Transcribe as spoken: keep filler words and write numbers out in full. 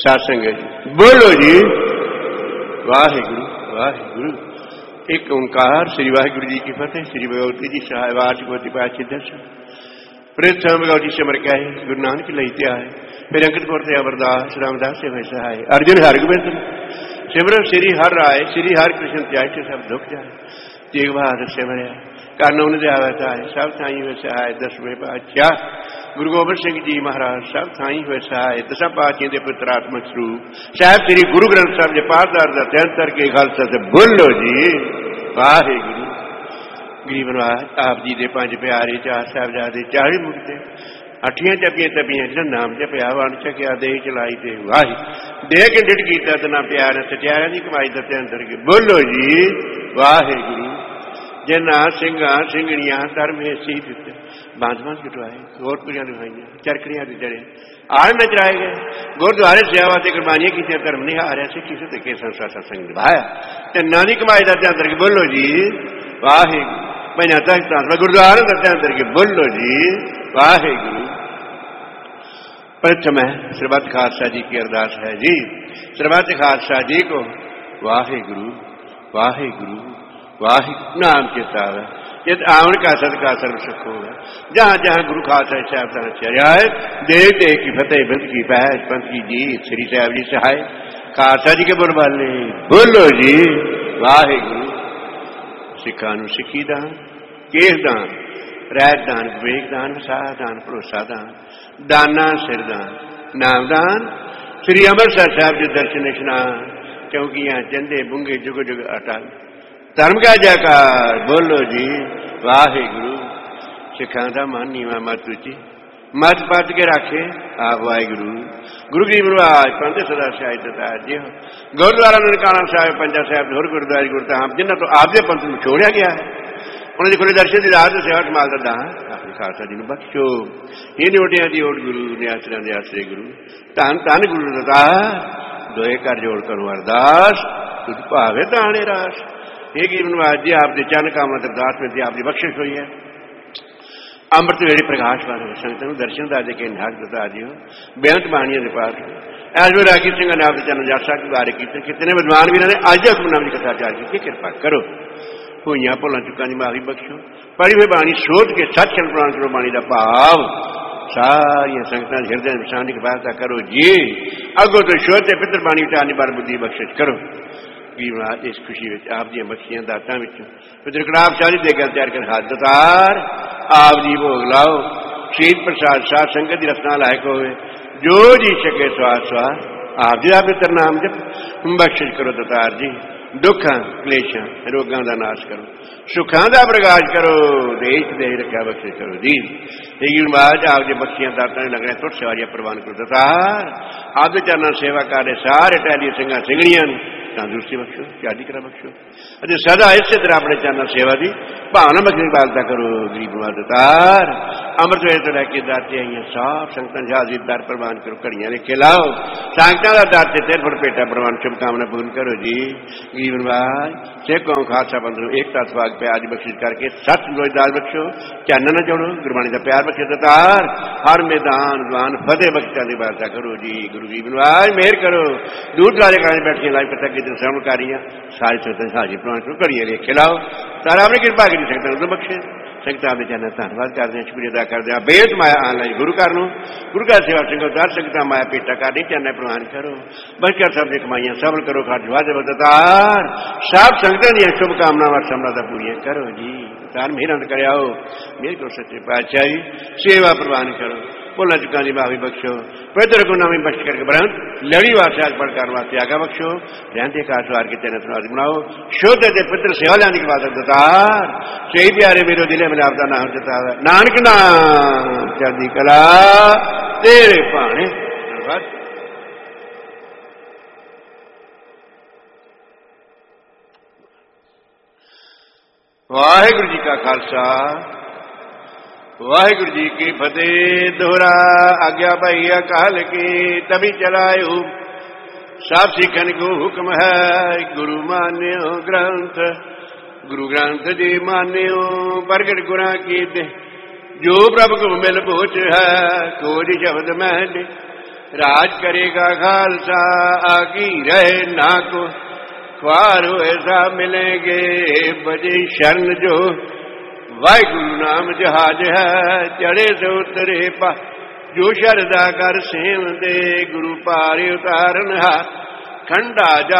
सत्संग है जी। बोलो जी वाहिगुरु वाहिगुरु। एक ओंकार। श्री वाहिगुरु जी की फतेह। श्री भगवती जी सहाय वाचगवती पाछी दर्शन प्रथम भगवती सिमर क्या है गुरु नानक लई त्याय। फिर अंकित कौर से अमरदास रामदास से वैसा है अर्जुन हर गोबिंद सिमर श्री हर राय श्री हर कृष्ण त्याय के सब दुख जाए। तेग बहादुर सिमरया कारण उन्हें वैसा है सब थाई वैसा है। दसवें पातशाह गुरु गोबिंद सिंह जी महाराज सब थाई वैसा है। दसा पातशाह के पुत्रात्मक स्वरूप साहब श्री गुरु ग्रंथ साहब के पाठदार का तैंतर के खालसा से बोलो जी वाहिगुरु। गरीब नवाज आप जी के पंज प्यारे चार साहबजादे चाली मुक्ते अठियां जपियां तपियां जिन्हें नाम जपया वन चकिया दे चलाई ते वाहि दे के डिट किया तना प्यार सत्यारा की कमाई दते अंदर के बोलो जी वाहिगुरु। जिन्ना सिंगा सिंगड़ियां धर्म सी दिते बांध बांध कटवाए गोरपुरियां निभाइया चरखड़ियां के जड़े आड़ नचराए गए गुरुद्वारे सेवा से कुर्बानियां की धर्म नहीं हारिया सिखी से के संसार सत्संग निभाया तिना की कमाई दते अंदर के बोलो जी वाहिगुरु। मैं तक गुरुद्वारे दते अंदर के बोलो जी वाहिगुरु। प्रथम है सरबत खालसा जी की अरदास है जी। सरबत खालसा जी को वाहिगुरु वाहिगुरु वाहिगुरु नाम चेता है जित आवन का सदका सर्व सुख होगा। जहां जहां गुरु खालसा साहब का चर्या है देव देव की फतेह बंद की पैस पंथ की जी श्री साहब जी सहाय खालसा जी के बोल वाले बोलो जी वाहिगुरु। सिखा नूं सिखी दान केस दान रैत दान विवेक दान विसाह दान भरोसा दान दाना सिरदान नामदान श्री अमृतसर साहब जी दर्शन स्नान क्योंकि यहाँ चंदे बुंगे जुग जुग अटल धर्म का जयकार बोलो जी वाहिगुरु। सिखा का मन नीवा मत उची मत पत के रखे आप वाहिगुरु। गुरु गरीब नवाज पंथ सदा शाही दता जी गुरुद्वारा ननकाना साहिब पंजा साहब होर गुरुद्वारे गुरधाम जिन्होंने तो आपके पंथ में छोड़िया गया है उन्होंने खुले दर्शन की रात सेवा संभाल दा अपने खालसा जी को बख्शो ये नोटिया की ओट गुरु न्यासरिया के आसरे गुरु धन धन गुरु दता दोए कर जोड़ करो अरदास तुझ भावे दाने रास। हे गरीब नवाज जी आपके चरण कामना अरदास में आपकी बख्शिश हुई है अमृत वेड़े प्रकाश वाले संगत दर्शन दादे के नाग दता दियो बेअंत बाणियों के पास ऐस वे रागी सिंह ने आपके चरण जासा के बारे की कितने विद्वान भी ने आज हुक्मनाम की कथा चार की कृपा करो होइया भुलों चुका की माफी बख्शो पढ़ी हुई बाणी सोच के सच छल प्रवान करो बाणी का भाव सारिया संगत हृदय शांति की वार्ता करो जी अगो तो शोध पितर बाणी उठाने बार बुद्धि बख्शिश करो। इस खुशी में आप जी बख्शियां दाता पितरकड़ाप चाली दे गल तैयार कर हाथ दतार आप जी भोग लाओ शीत प्रसाद साध संगत की रसना लायक होवे जो जी सके स्वाद स्वाद आप जी आप पितर नाम जप बख्शिश करो दतार जी। दुखा क्लेशा रोगों का नाश करो सुखा का प्रकाश करो देश दे रखा बख्शिश करो जी। लेकिन बाद आपके बख्शियां दाता ने लग रहे तुर सवारियां प्रवान करो दतार आपके चरणों सेवा कार्य सारे टहली सिंगा सिंगड़ियां तंदुरुस्ती बख्शो यादी करा बख्शो अरे सदा इसे तरह अपने चरणों सेवा की भावना बख्शी बालता करो गरीब दतार। अमृत वेले तो लैके दाते आई साफ संगत हाजिर दर प्रवान करो घड़ियां लिखे लाओ संगतां का दाते तेर फुट पेटा प्रवान शुभकामना पूर्ण करो जी। गरीब नवाज सिख कौम खालसा पंथ नूं एकता सवाग प्यार बख्शिश करके सच रोजदार बख्शो चैन न जोड़ो गुरबाणी का प्यार बख्शो दतार हर मैदान जवान फतेह बख्शा की वार्ता करो जी। गुरु गरीब नवाज मेहर करो दूर दराजे काले बैठ के लाई पता कि श्रवण कर रही सारी संगत हाजिर प्रवान करो घड़ियां लिखे लाओ सारा अपनी कृपा की संगत तो बख्शे संगत आपके चैनल धन्यवाद करते हैं शुक्रिया अदा करते हैं बेहद माया ऑनलाइन गुरु घर नूं गुरु घर सेवा संगत संगत माया पेटा कर चैनल प्रवान करो बचकर सब ने कमाइयां सफल करो खाजवाद बदतार सब संगत दी शुभकामनावां समझा पूरी करो जी। तार मेहनत कराओ मेरे को सच्चे पातशाह जी सेवा प्रवान करो बोला चुका जी माफी बख्शो पवित्र को नामी बख्श करके ब्रंथ लड़ी वास्ते आज पढ़कार वास्ते आगा बख्शो रहते काशवार के चैनल सुना बनाओ शुद्ध दे पित्र सेवा लाने की बात दतार सही प्यारे मेरे दिले में आपका नाम दता नानक नाम चढ़दी कला तेरे पाने धन्यवाद। वाहिगुरु जी का खालसा वाहिगुरु जी की फतेह। दोहरा आज्ञा भाई अकाल की तभी चलायो सब सिखन को हुक्म है गुरु मान्यो ग्रंथ गुरु ग्रंथ जी मान्यो प्रगट गुरा की दे जो प्रभु को मिल पहुंच है कोई शब्द महल राज करेगा खालसा आगी रहे ना को ख्वार ऐसा मिलेंगे बजे शरण जो वाहिगुरु नाम जहाज है चढ़े से उतरे पा जो शरदा कर सेव दे गुरु पार उतारन हा खंडा जा